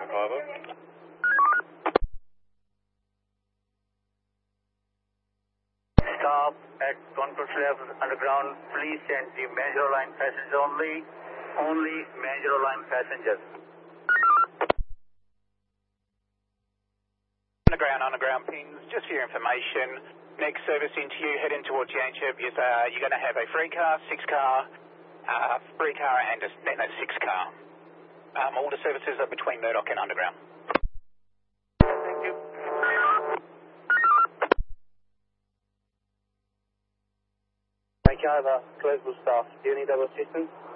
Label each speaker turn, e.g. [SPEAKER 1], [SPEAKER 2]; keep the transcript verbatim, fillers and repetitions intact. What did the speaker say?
[SPEAKER 1] Over.
[SPEAKER 2] Stop at concourse level underground. Please send the major line passengers only. Only major line passengers.
[SPEAKER 3] Underground, underground pings. Just for your information, next service into you, heading towards Yanchep, is uh, you're going to have a three car, six car, uh, three car, and a, then a six car. Um, all the services are between Murdoch and underground.
[SPEAKER 2] Thank you.
[SPEAKER 4] Take over, Global staff. Do you need other assistance?